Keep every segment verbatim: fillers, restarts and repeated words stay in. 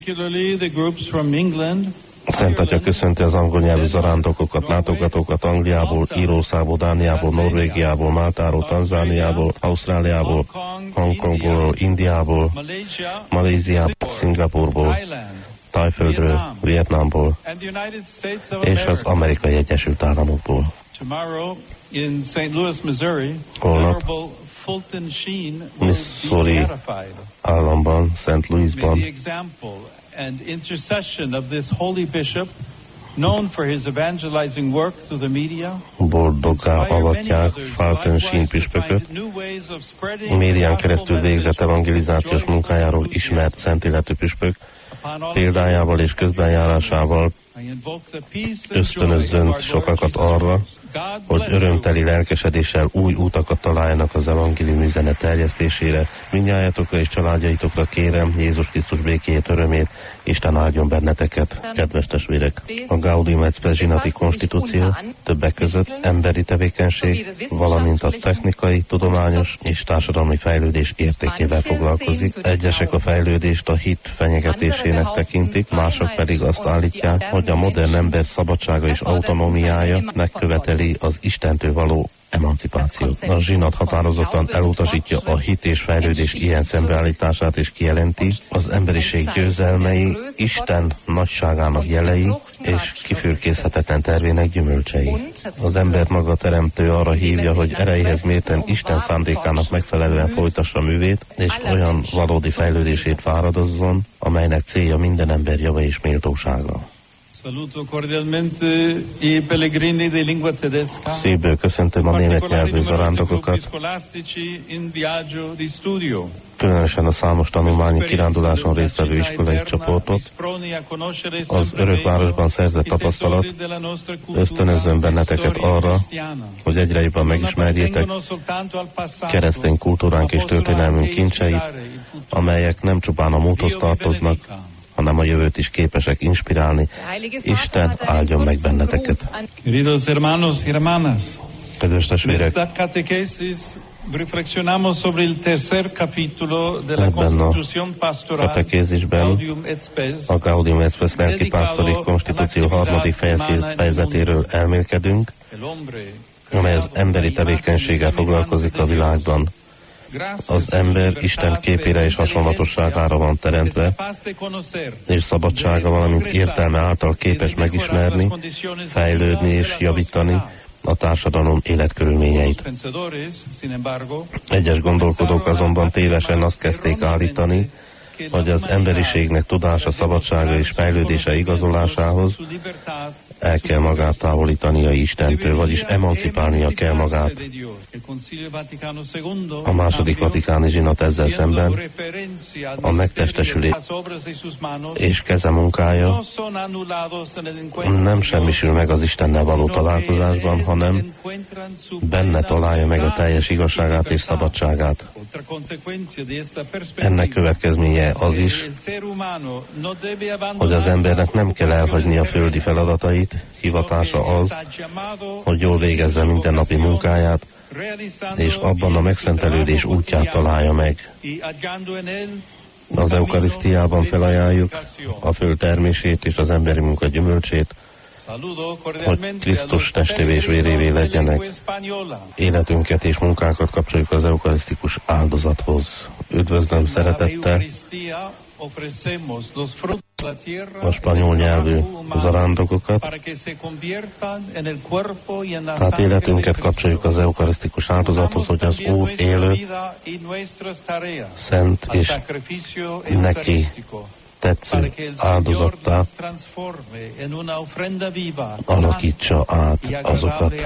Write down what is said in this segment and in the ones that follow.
Szent Atya köszönti az angol nyelvű zarándokokat, látogatókat Angliából, Írországból, Dániából, Norvégiából, Máltáról, Tanzániából, Ausztráliából, Hongkongból, Indiából, Maléziából, Szingapurból, Tájföldről, Vietnámból és az Amerikai Egyesült Államokból. Holnap Missouri államban, Saint Louisban and intercession of this holy bishop, known for his evangelizing work through the media, boldoggá avatják Fulton Sheen püspököt, médián keresztül végzett evangelizációs munkájáról ismert szentilletű püspök, példájával és közbenjárásával ösztönözzön sokakat arra, hogy örömteli lelkesedéssel új utakat találjanak az evangélium üzenet terjesztésére. Mindnyájatokra és családjaitokra kérem Jézus Krisztus békéjét, örömét, Isten áldjon benneteket. Kedves testvérek, a Gaudium et Spes zsinati konstitúció többek között emberi tevékenység, valamint a technikai, tudományos és társadalmi fejlődés értékével foglalkozik. Egyesek a fejlődést a hit fenyegetésének tekintik, mások pedig azt állítják, hogy a modern ember szabadsága és autonómiája megköveteli az Istentől való emancipációt. A zsinat határozottan elutasítja a hit és fejlődés ilyen szembeállítását, és kijelenti, az emberiség győzelmei Isten nagyságának jelei és kifürkészhetetlen tervének gyümölcsei. Az embert maga teremtő arra hívja, hogy erejéhez mérten Isten szándékának megfelelően folytassa művét, és olyan valódi fejlődését fáradozzon, amelynek célja minden ember java és méltósága. Saluto cordialmente i pellegrini di lingua tedesca. Szívből köszöntöm a német nyelvű zarándokokat, különösen a számos tanulmányi kiránduláson résztvevő iskolai csoportot. Az örökvárosban szerzett tapasztalat ösztönözzön benneteket arra, hogy egyre jobban megismerjétek keresztény kultúránk és történelmünk kincseit, amelyek nem csupán a múlthoz tartoznak, hanem a jövőt is képesek inspirálni. Isten áldjon meg benneteket. Queridos hermanos y hermanas, kedves testvérek, reflexionamos sobre el tercer capítulo de la ebben a Constitución Pastoral katekézisben a Gaudium et Spes lelkipásztori konstitúció harmadik fejezetéről elmélkedünk, amely az emberi tevékenységgel foglalkozik a világban. Az ember Isten képére és hasonlatosságára van teremtve, és szabadsága, valamint értelme által képes megismerni, fejlődni és javítani a társadalom életkörülményeit. Egyes gondolkodók azonban tévesen azt kezdték állítani, hogy az emberiségnek tudása, szabadsága és fejlődése igazolásához el kell magát távolítania Istentől, vagyis emancipálnia kell magát. A második vatikáni zsinat ezzel szemben a megtestesülés és keze munkája nem semmisül meg az Istennel való találkozásban, hanem benne találja meg a teljes igazságát és szabadságát. Ennek következménye az is, hogy az embernek nem kell elhagyni a földi feladatait, hivatása az, hogy jól végezze mindennapi munkáját, és abban a megszentelődés útját találja meg. Az eukarisztiában felajánljuk a föld termését és az emberi munka gyümölcsét, hogy Krisztus testévé és vérévé legyenek. Életünket és munkánkat kapcsoljuk az eukarisztikus áldozathoz. Üdvözlöm szeretettel a spanyol nyelvű zarándokokat, tehát életünket kapcsoljuk az eukarisztikus áldozathoz, hogy az Úr élő, szent és neki tetsző áldozattá alakítsa át azokat.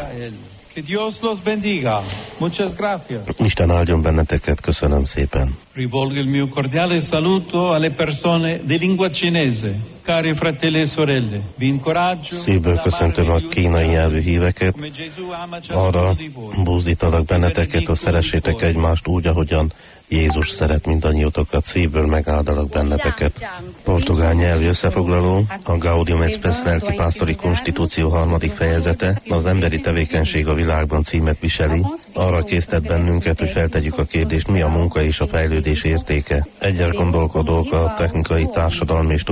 Isten áldjon benneteket, köszönöm szépen. Rivolgo il mio cordiale saluto alle persone di lingua cinese, cari fratelli e sorelle. Vi incoraggio. Szívből köszöntöm a kínai nyelvű híveket. Arra buzdítalak benneteket, hogy szeressétek egymást úgy, ahogyan Jézus szeret mindannyiótokat, szívből megáldalak benneteket. Portugál nyelvű összefoglaló, a Gaudium et Spes lelkipásztori konstitúció harmadik fejezete, az emberi tevékenység a világban címet viseli. Arra késztet bennünket, hogy feltegyük a kérdést, mi a munka és a fejlődés értéke. Egyes gondolkodók a technikai, társadalmi és